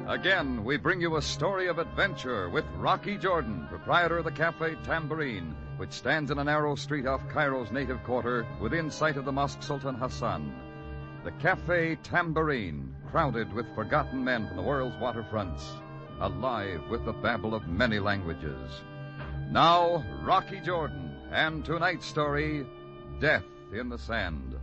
Again, we bring you a story of adventure with Rocky Jordan, proprietor of the Cafe Tambourine, which stands in a narrow street off Cairo's native quarter within sight of the Mosque Sultan Hassan. The Cafe Tambourine, crowded with forgotten men from the world's waterfronts, alive with the babble of many languages. Now, Rocky Jordan, and tonight's story, Death in the Sand.